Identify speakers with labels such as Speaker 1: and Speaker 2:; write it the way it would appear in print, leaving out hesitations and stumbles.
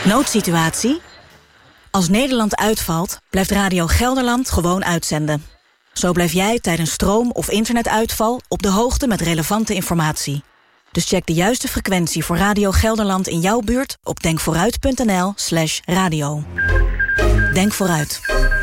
Speaker 1: Noodsituatie? Als Nederland uitvalt, blijft Radio Gelderland gewoon uitzenden. Zo blijf jij tijdens stroom- of internetuitval op de hoogte met relevante informatie. Dus check de juiste frequentie voor Radio Gelderland in jouw buurt op denkvooruit.nl/radio. Denk vooruit.